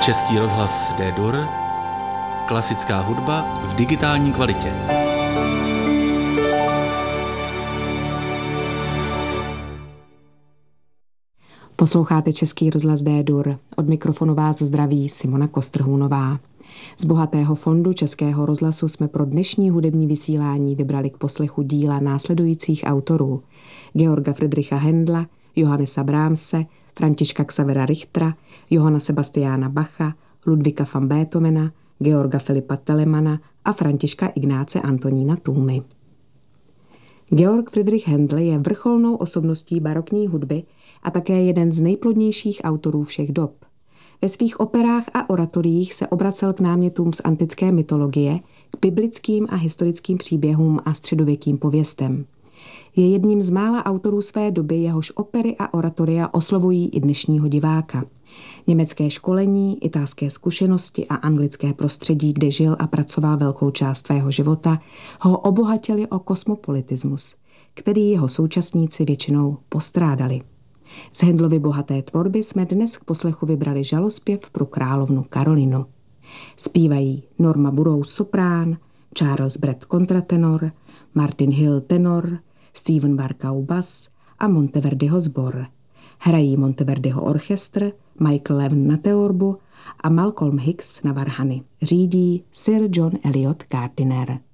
Český rozhlas D-Dur, klasická hudba v digitální kvalitě. Posloucháte Český rozhlas D-Dur. Od mikrofonu vás zdraví Simona Kostrhůnová. Z bohatého fondu Českého rozhlasu jsme pro dnešní hudební vysílání vybrali k poslechu díla následujících autorů: Georga Friedricha Händla, Johannesa Brahmse, Františka Xavera Richtera, Johanna Sebastiana Bacha, Ludvíka van Beethovena, Georga Filipa Telemana a Františka Ignáce Antonína Tůmy. Georg Friedrich Händel je vrcholnou osobností barokní hudby a také jeden z nejplodnějších autorů všech dob. Ve svých operách a oratoriích se obracel k námětům z antické mytologie, k biblickým a historickým příběhům a středověkým pověstem. Je jedním z mála autorů své doby, jehož opery a oratoria oslovují i dnešního diváka. Německé školení, italské zkušenosti a anglické prostředí, kde žil a pracoval velkou část svého života, ho obohatili o kosmopolitismus, který jeho současníci většinou postrádali. Z Händlovy bohaté tvorby jsme dnes k poslechu vybrali žalospěv pro královnu Karolinu. Zpívají Norma Burroughs soprán, Charles Brett kontratenor, Martin Hill tenor, Steven Barkau bas a Monteverdiho sbor. Hrají Monteverdiho orchestr, Michael Levin na teorbu a Malcolm Hicks na varhany. Řídí Sir John Eliot Gardiner.